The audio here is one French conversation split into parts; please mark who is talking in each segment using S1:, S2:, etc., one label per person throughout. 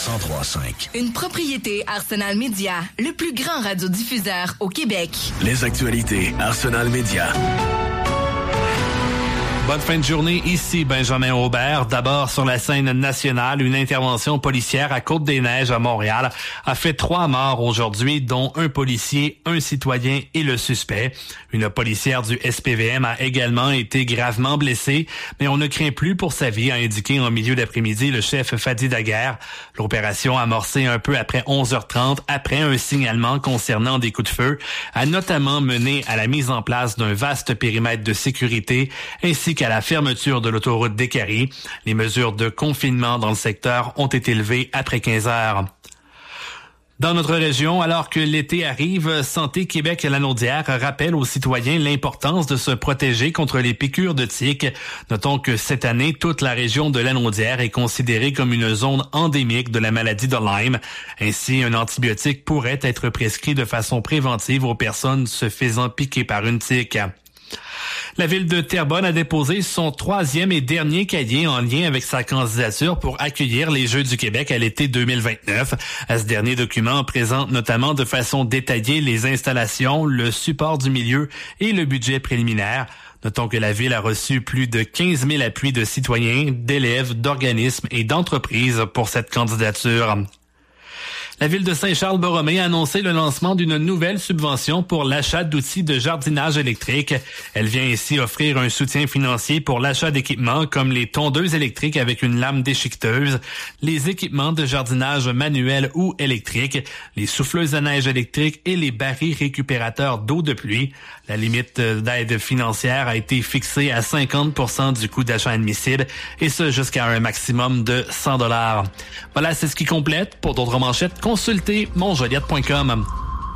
S1: 103.5.
S2: Une propriété Arsenal Média, le plus grand radiodiffuseur au Québec.
S1: Les actualités Arsenal Média.
S3: Bonne fin de journée, ici Benjamin Aubert. D'abord, sur la scène nationale, une intervention policière à Côte-des-Neiges, à Montréal, a fait 3 morts aujourd'hui, dont un policier, un citoyen et le suspect. Une policière du SPVM a également été gravement blessée, mais on ne craint plus pour sa vie, a indiqué en milieu d'après-midi le chef Fadi Daguerre. L'opération amorcée un peu après 11h30, après un signalement concernant des coups de feu, a notamment mené à la mise en place d'un vaste périmètre de sécurité, ainsi qu'à la fermeture de l'autoroute d'Écarie. Les mesures de confinement dans le secteur ont été levées après 15 heures. Dans notre région, alors que l'été arrive, Santé Québec-Lanaudière rappelle aux citoyens l'importance de se protéger contre les piqûres de tiques. Notons que cette année, toute la région de Lanaudière est considérée comme une zone endémique de la maladie de Lyme. Ainsi, un antibiotique pourrait être prescrit de façon préventive aux personnes se faisant piquer par une tique. La ville de Terrebonne a déposé son 3e et dernier cahier en lien avec sa candidature pour accueillir les Jeux du Québec à l'été 2029. Ce dernier document présente notamment de façon détaillée les installations, le support du milieu et le budget préliminaire. Notons que la ville a reçu plus de 15 000 appuis de citoyens, d'élèves, d'organismes et d'entreprises pour cette candidature. La ville de Saint-Charles-Borromée a annoncé le lancement d'une nouvelle subvention pour l'achat d'outils de jardinage électrique. Elle vient ici offrir un soutien financier pour l'achat d'équipements comme les tondeuses électriques avec une lame déchiqueteuse, les équipements de jardinage manuel ou électrique, les souffleuses à neige électriques et les barils récupérateurs d'eau de pluie. La limite d'aide financière a été fixée à 50% du coût d'achat admissible et ce jusqu'à un maximum de $100. Voilà, c'est ce qui complète. Pour d'autres manchettes, consultez monjoliette.com.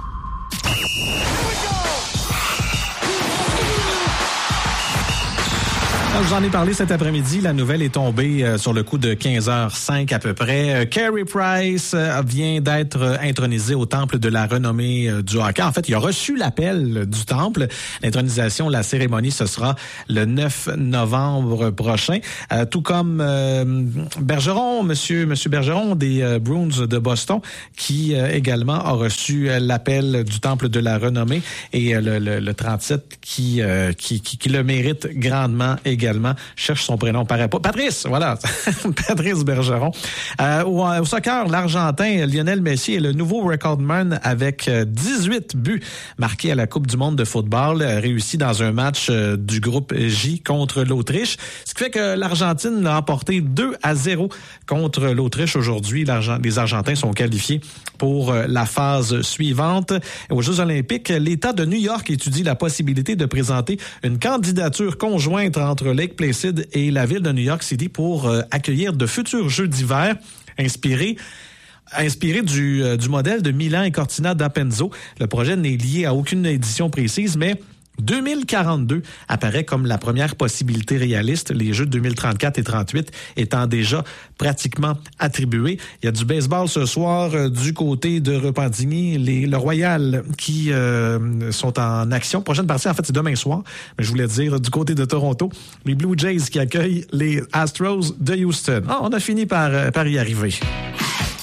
S4: Je vous en ai parlé cet après-midi. La nouvelle est tombée sur le coup de 15h05 à peu près. Carey Price vient d'être intronisé au Temple de la renommée du hockey. En fait, il a reçu l'appel du Temple. L'intronisation, la cérémonie, ce sera le 9 novembre prochain. Tout comme Bergeron, Monsieur Bergeron des Bruins de Boston, qui également a reçu l'appel du Temple de la renommée et le 37 qui le mérite grandement également. Cherche son prénom, paraît pas. Patrice, voilà. Patrice Bergeron. Au soccer, l'Argentin Lionel Messi est le nouveau recordman avec 18 buts marqués à la Coupe du monde de football, réussi dans un match du groupe J contre l'Autriche. Ce qui fait que l'Argentine a emporté 2-0 contre l'Autriche aujourd'hui. Les Argentins sont qualifiés pour la phase suivante. Aux Jeux olympiques, l'État de New York étudie la possibilité de présenter une candidature conjointe entre Lake Placid et la ville de New York City pour accueillir de futurs Jeux d'hiver inspirés du modèle de Milan et Cortina d'Apenzo. Le projet n'est lié à aucune édition précise, mais 2042 apparaît comme la première possibilité réaliste, les Jeux de 2034 et 38 étant déjà pratiquement attribués. Il y a du baseball ce soir du côté de Repentigny, le Royal qui sont en action. Prochaine partie, en fait, c'est demain soir, mais je voulais dire du côté de Toronto, les Blue Jays qui accueillent les Astros de Houston. On a fini par y arriver.